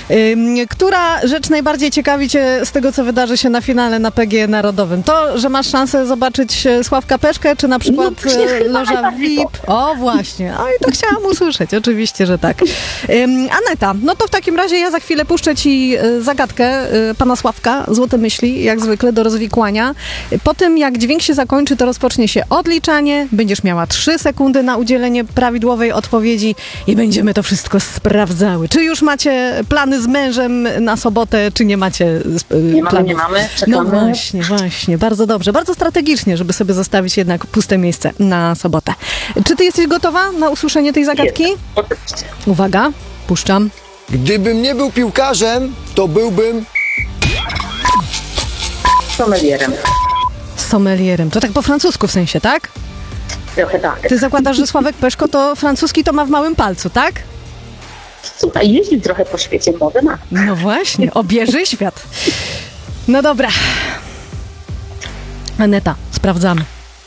Która rzecz najbardziej ciekawi cię z tego, co wydarzy się na finale na PGE Narodowym? To, że masz szansę zobaczyć Sławka Peszkę, czy na przykład loża VIP? O, właśnie. O, i to chciałam usłyszeć. Oczywiście, że tak. Aneta, no to w takim razie ja za chwilę puszczę ci zagadkę pana Sławka, złote myśli, jak zwykle, do rozwikłania. Po tym, jak dźwięk się zakończy, to rozpocznie się odliczanie. Będziesz miała 3 sekundy na udzielenie prawidłowej odpowiedzi i będziemy to wszystko sprawdzały. Czy już macie plany z mężem na sobotę, czy nie macie planów? Nie mamy, czekamy. No właśnie, bardzo dobrze, bardzo strategicznie, żeby sobie zostawić jednak puste miejsce na sobotę. Czy ty jesteś gotowa na usłyszenie tej zagadki? Oczywiście. Uwaga, puszczam. Gdybym nie był piłkarzem, to byłbym... Sommelierem. Sommelierem. To tak po francusku w sensie, tak? Trochę tak. Ty zakładasz, że Sławek Peszko to francuski to ma w małym palcu, tak? Słuchaj, jeździł trochę po świecie, może ma. No właśnie, obieży świat. No dobra. Aneta, sprawdzamy.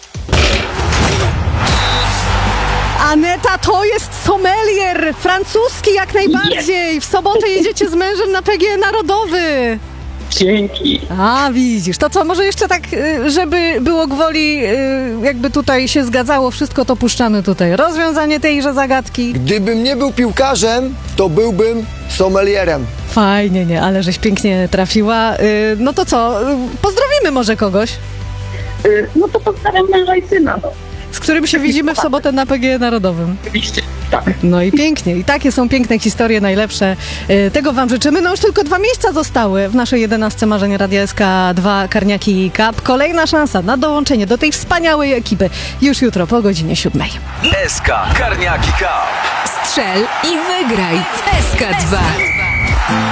Aneta, to jest sommelier! Francuski jak najbardziej! W sobotę jedziecie z mężem na PGE Narodowy! Dzięki. A, widzisz. To co, może jeszcze tak, żeby było gwoli, jakby tutaj się zgadzało wszystko, to puszczamy tutaj rozwiązanie tejże zagadki. Gdybym nie był piłkarzem, to byłbym sommelierem. Fajnie, nie, ale żeś pięknie trafiła. No to co, pozdrowimy może kogoś, No to pozdrawiam męża i syna, no. z którym się widzimy w sobotę na PGE Narodowym. Oczywiście, tak. No i pięknie. I takie są piękne historie, najlepsze. Tego wam życzymy. No już tylko 2 miejsca zostały w naszej 11 Marzenia Radia SK2 Karniaki Cup. Kolejna szansa na dołączenie do tej wspaniałej ekipy już jutro po godzinie 7. SK Karniaki Cup. Strzel i wygraj w SK2.